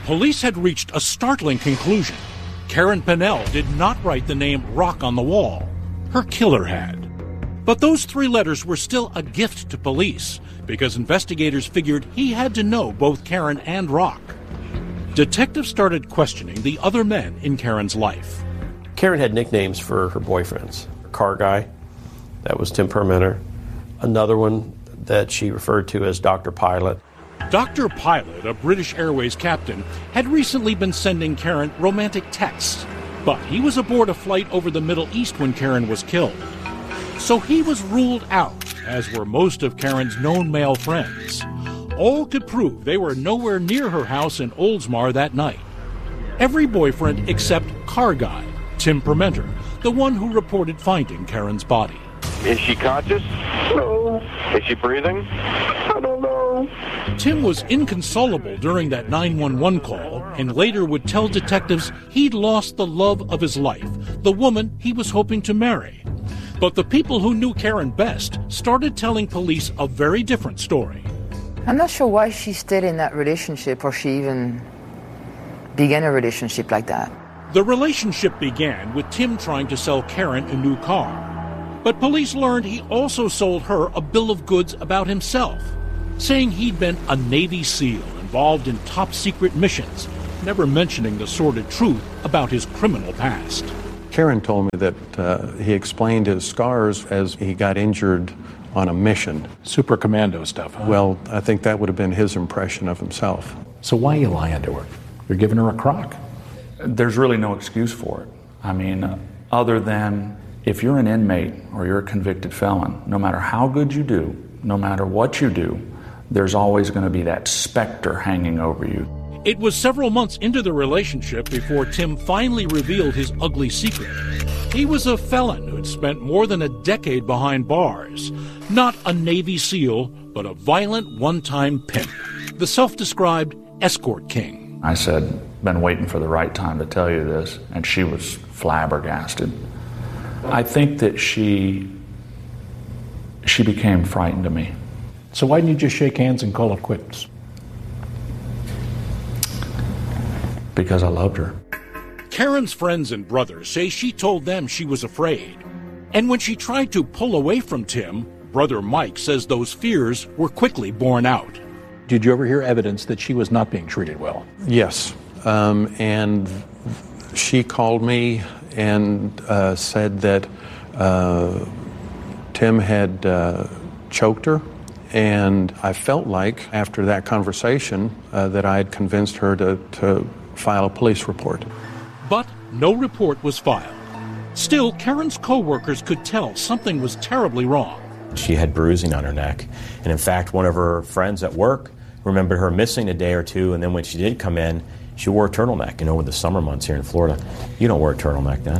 Police had reached a startling conclusion. Karen Pennell did not write the name Rock on the wall. Her killer had. But those 3 letters were still a gift to police because investigators figured he had to know both Karen and Rock. Detectives started questioning the other men in Karen's life. Karen had nicknames for her boyfriends. Car Guy, that was Tim Permenter. Another one that she referred to as Dr. Pilot. Dr. Pilot, a British Airways captain, had recently been sending Karen romantic texts, but he was aboard a flight over the Middle East when Karen was killed. So he was ruled out, as were most of Karen's known male friends. All could prove they were nowhere near her house in Oldsmar that night. Every boyfriend except Car Guy, Tim Permenter, the one who reported finding Karen's body. Is she conscious? No. Is she breathing? I don't know. Tim was inconsolable during that 911 call and later would tell detectives he'd lost the love of his life, the woman he was hoping to marry. But the people who knew Karen best started telling police a very different story. I'm not sure why she stayed in that relationship or she even began a relationship like that. The relationship began with Tim trying to sell Karen a new car. But police learned he also sold her a bill of goods about himself, saying he'd been a Navy SEAL involved in top-secret missions, never mentioning the sordid truth about his criminal past. Karen told me that he explained his scars as he got injured on a mission. Super commando stuff, huh? Well, I think that would have been his impression of himself. So why are you lying to her? You're giving her a crock. There's really no excuse for it. I mean, other than if you're an inmate or you're a convicted felon, no matter how good you do, no matter what you do, there's always going to be that specter hanging over you. It was several months into the relationship before Tim finally revealed his ugly secret. He was a felon who'd spent more than a decade behind bars. Not a Navy SEAL, but a violent one-time pimp. The self-described escort king. I said, been waiting for the right time to tell you this, and she was flabbergasted. I think that she became frightened of me. So why didn't you just shake hands and call it quits? Because I loved her. Karen's friends and brothers say she told them she was afraid. And when she tried to pull away from Tim, brother Mike says those fears were quickly borne out. Did you ever hear evidence that she was not being treated well? Yes, and she called me and said that Tim had choked her, and I felt like after that conversation that I had convinced her to file a police report. But no report was filed. Still, Karen's co-workers could tell something was terribly wrong. She had bruising on her neck, and in fact, one of her friends at work remembered her missing a day or two, and then when she did come in, she wore a turtleneck. You know, with the summer months here in Florida, you don't wear a turtleneck then.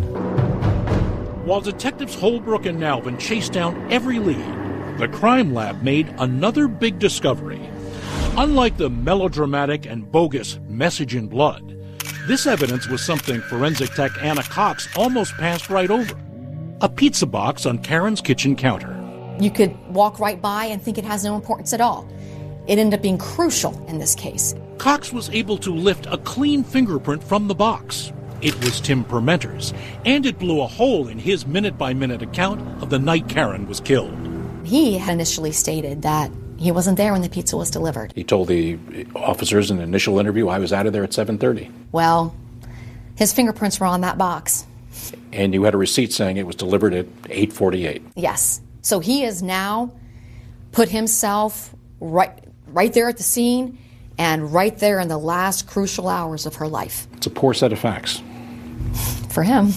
While detectives Holbrook and Malvin chased down every lead, the crime lab made another big discovery. Unlike the melodramatic and bogus message in blood, this evidence was something forensic tech Anna Cox almost passed right over. A pizza box on Karen's kitchen counter. You could walk right by and think it has no importance at all. It ended up being crucial in this case. Cox was able to lift a clean fingerprint from the box. It was Tim Permenter's, and it blew a hole in his minute-by-minute account of the night Karen was killed. He had initially stated that he wasn't there when the pizza was delivered. He told the officers in the initial interview, I was out of there at 7:30. Well, his fingerprints were on that box. And you had a receipt saying it was delivered at 8:48. Yes. So he has now put himself right there at the scene and right there in the last crucial hours of her life. It's a poor set of facts. For him.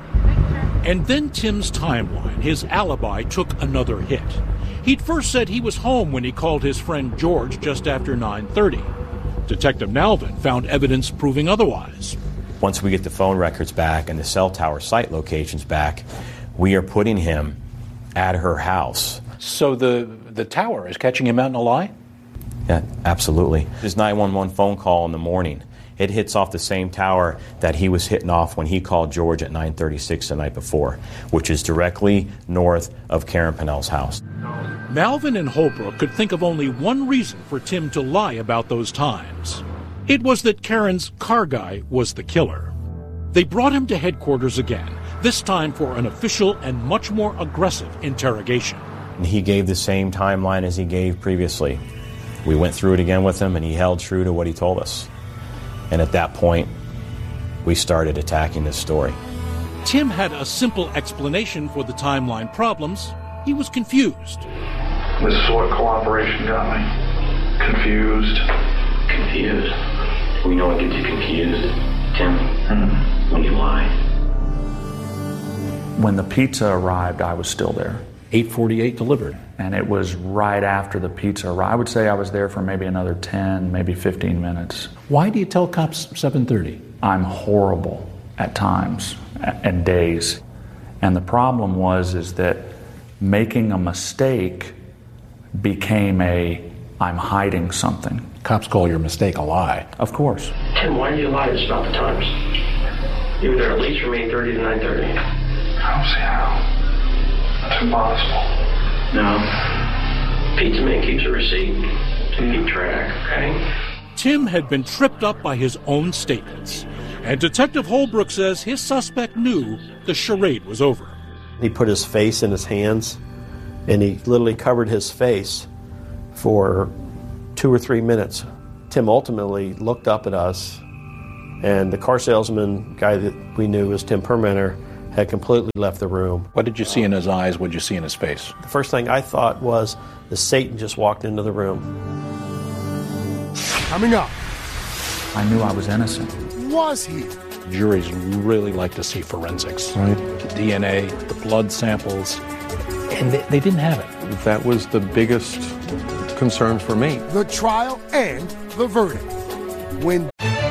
And then Tim's timeline, his alibi, took another hit. He'd first said he was home when he called his friend George just after 9:30. Detective Malvin found evidence proving otherwise. Once we get the phone records back and the cell tower site locations back, we are putting him at her house. So the tower is catching him out in a lie? Yeah, absolutely. His 911 phone call in the morning, it hits off the same tower that he was hitting off when he called George at 9:36 the night before, which is directly north of Karen Pennell's house. Malvin and Holbrook could think of only one reason for Tim to lie about those times. It was that Karen's car guy was the killer. They brought him to headquarters again, this time for an official and much more aggressive interrogation. He gave the same timeline as he gave previously. We went through it again with him, and he held true to what he told us. And at that point, we started attacking this story. Tim had a simple explanation for the timeline problems. He was confused. This is what cooperation got me. Confused. Confused? We know what gets you confused, Tim. When you lie. When the pizza arrived, I was still there. 8:48 delivered. And it was right after the pizza arrived. I would say I was there for maybe another 10, maybe 15 minutes. Why do you tell cops 7:30? I'm horrible at times and days. And the problem is that making a mistake became I'm hiding something. Cops call your mistake a lie. Of course. Tim, why did you lie to us about the times? You were there at least from 8:30 to 9:30. I don't see how. That's impossible. No. Pizza man keeps a receipt to keep track, okay? Tim had been tripped up by his own statements, and Detective Holbrook says his suspect knew the charade was over. He put his face in his hands, and he literally covered his face for 2 or 3 minutes. Tim ultimately looked up at us, and the car salesman guy that we knew was Tim Permenter had completely left the room. What did you see in his eyes? What did you see in his face? The first thing I thought was the Satan just walked into the room. Coming up. I knew I was innocent. Was he? Juries really like to see forensics. Right. The DNA, the blood samples, and they didn't have it. That was the biggest concern for me. The trial and the verdict. When